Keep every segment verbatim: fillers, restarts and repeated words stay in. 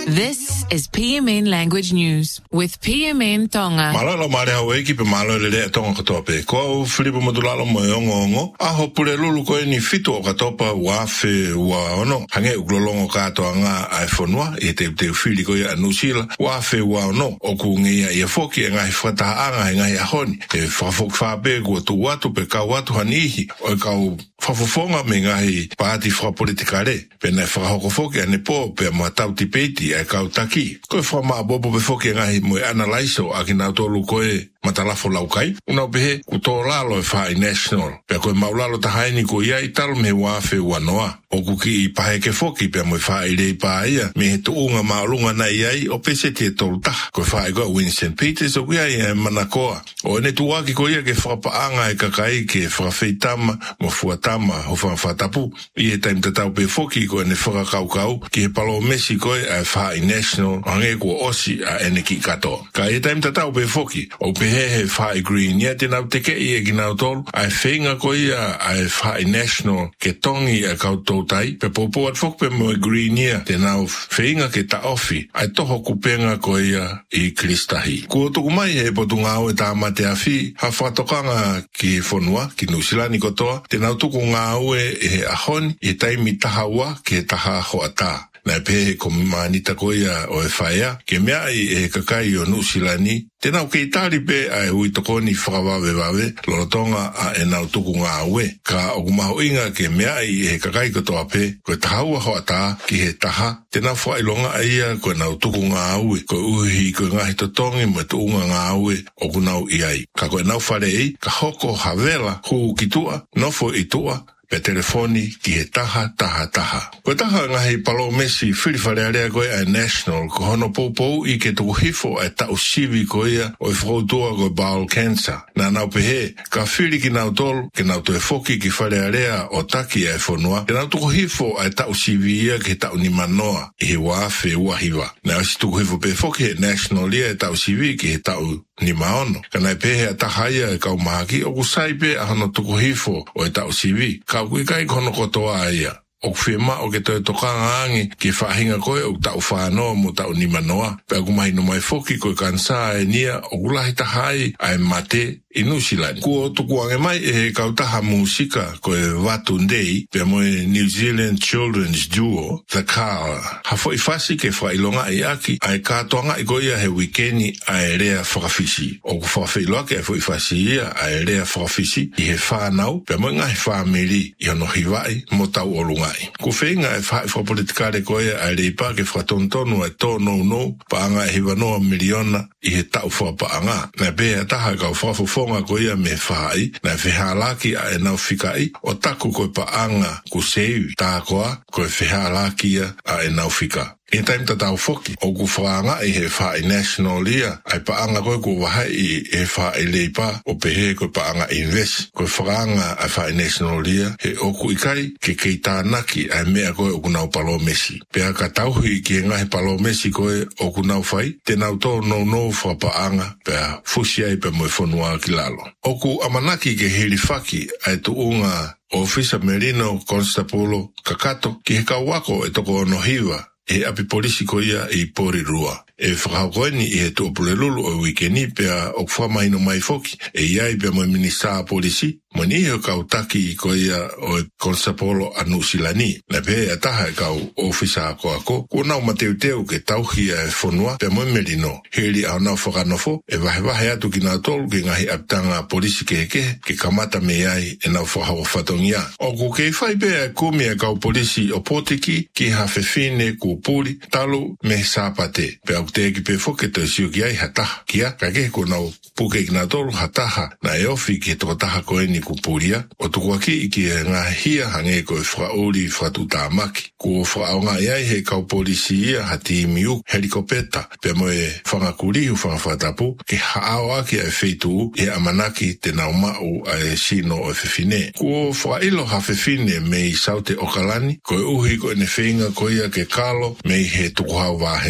This is P M N Language News with P M N Tonga. Malalo mare hawe ki pe malo le le tonga katope. Ko Filipo Madulalo mo yongo a ho pule lulu ko ni fito o katopa wa fe wa ono. Hange uglolongo kato anga iPhone wa e te te fili ko ya nusila wa fe wa ono o ku ngia ia foki nga fata anga nga ia honi. E fa fok fa be go tu watu pe ka watu hanihi o ka fa fofonga me nga hi party fra politikale. Pe na fa ho foki ane po pe ma tauti peti e ka utaki. Ko fa ma bobo be foki nga hi mo analyze o akina tolu ko e matalafo laukai una behe kuto lalo e fa national pe ko maulalo ta haini ko ia ital me wa fe wanoa o kuki i pahe ke foki pe mo fa ile pa ia me to unga maulunga na ia o pese te tolta ko fa go Winston Peters o ia e manakoa o ne tu waki ko ia ke fa pa anga e kakai ke fa feitama mo fuatama ho fa fatapu i e time tata pe foki ko ne fa kau kau ke palo Mexico e fa national ange ko osi a eneki kato ka e time tata pe foki o pe he fai green ya te nau teke i e ginau tolu ai whenga ko ia ai fai national ke tongi e kautoutai pe popo at fok pe mo green ia te nau whenga ke ta ofi ai toho kupenga ko ia i kristahi ko tuku mai he potu ngau e ta mate afi ha whatokanga ki fonua ki nusilani kotoa te nau tuku ngau e he ahoni i taimi tahaua ke taha hoata na pehe ko manita ko ia o e whaea, ke mea i e kakai o nusilani, te nau ke itari pe a e ui tokoni whakawawe wawe, lorotonga a e nau tuku ngā ue, ka o kumaho inga ke mea i e kakai katoa pe, ko e tahaua hoa tā, ki he taha, te nau whailonga a ia ko e nau tuku ngā ue, ko uhi ko e ngahi totongi mo e tuunga ngā ue o kunau iai. Ka ko e nau whare ei, ka hoko havela hu ki tua, nofo i tua, pe telefoni ki he taha, taha, taha. Ko taha ngahi palo mesi whiriwhare area koe a national, ko hono poupou i ke tuku hifo a tau sivi ko ia o i whautua ko bowel cancer. Nā nau pehe, ka whiri ki nau tolu, ke nau toe foki ki whare area o taki a e whanua, ke nau tuku hifo a tau sivi ia ke tau ni manoa i he wafe wahiwa. Nā si tuku hifo pe foki he national ia e tau sivi ki he tau ni maono. Kana e pehe a tahaia e kau mahaki o kusai pe a hono tuku hifo o e tau sivi. Ka kui kai kono kotoa ia. O whima o ke toi tokanga angi ki whahinga koe o tau whanoa mo tau ni manoa. Pea kumahi no mai foki koe kansa e nia o kulahi tahai ai mate i Nusilani. Kua o tuku ange mai e he kautaha musika koe Watu Ndei pea moe New Zealand Children's Duo The Car. Hafo i whasi ke whailonga i aki ai katoanga i koe ia he wikeni ai rea whakawhisi. O ku whawhailoa ke hafo i whasi ia ai rea whakawhisi i he whanau pea moe ngahi whamiri i ono hiwai mo tau olunga. Ko whenga e whae whapolitikare koe a reipa ke whatontonu e tō nou nou pa anga e hiwanoa miliona i he tau whapaanga. Nā pēa taha kau whafofonga koe a me whaai, nā whihalaki a e nau whikai o taku koe pa anga ku sewi tā koa koe whihalaki a e nau whika. E taim tatau foki, o ku whaanga i he whae national ia, ai pa anga koe ku wahai i he whae leipa o pehe koe pa anga invest. Koe whaanga ai whae national ia, he oku ikai ke kei tānaki ai mea koe o kunau palo mesi. Pea ka tauhi ki he ngahe palo mesi koe o kunau whai, te nau tō nou nou wha pa anga, pea fusi ai pe moe whanua ki lalo. Oku amanaki ke hiri whaki ai tu unga Officer Merino Constapolo Kakato ki he kauwako e toko ono hiwa. E api polisi ko ia i Porirua. E whakahokoeni i he tōpulelulu o wikeni pea o whamaino mai foki. E iai pea mo minista polisi. Mo ni he kau taki i ko ia o Constapolo a Nusilani. Na pea taha e kau ofisa ako ako. Ko nau mateu teu ke tauhi a e whanua pea mo merino. Heri au nau whakanofo e wahe wahe atu ki nā tolu ke ngahi aptanga polisi ke heke ke kamata me ai e nau whahawa whatongia. O ko kei whai pea e kumi e kau polisi o Potiki ki hawhewhine ku puri talo me sapate. Pea te ki pe foke te siu ki ai hataha. Kia, ka ke ko nau puke ki nā tolu hataha na e ofi ki he toko taha koe ni ku puria. O tuku aki i ki e ngā hia hange ko e whakaori whatu tāmaki. Ko whakaonga iai he kau polisi ia hati miu helikopeta. Pea mo e whangakurihu whangawhatapu ke haao aki e wheitu e amanaki te nau mau a e sino o e whiwhine. Ko whakailo ha whiwhine me i saute okalani ko e uhi ko e ne whenga ko ia ke kalo me i he tukuhau wāhenga.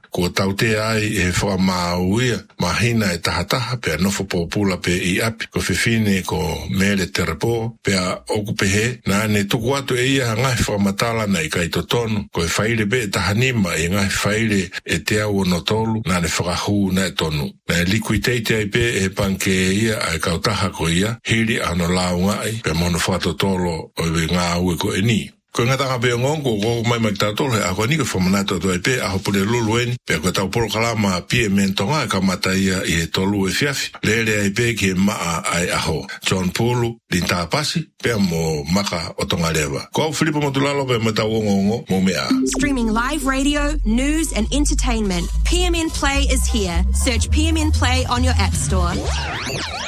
ko taute ai e whamauia mahina e tahataha pe anofo popula pe i api ko whiwhine ko mele terapo pe a okupehe na ne tuku atu e ia ngai whamatala na i kai totonu ko e whaile be e tahanima e ngai whaile e te au no tolu na ne whakahu na e tonu na e likuiteite ai pe e panke ia ai kautaha ko ia hiri ano launga ai pe mono whatotolo o e ngā ue ko e ni. Ko ngā tanga pe ngongo ko mai mai tātolo he ako ni ke whamanato to ai pe aho pule lulu eni pe ko tau polo kalama pie mentonga e ka mata ia i he tolu e fiafi lele ai pe ki e maa ai aho John Pulu din tāpasi pe mo maka o tonga lewa ko au Filipo Motulalo pe me tau ngongo mo mea. Streaming live radio, news and entertainment. P M N Play is here. Search P M N Play on your app store.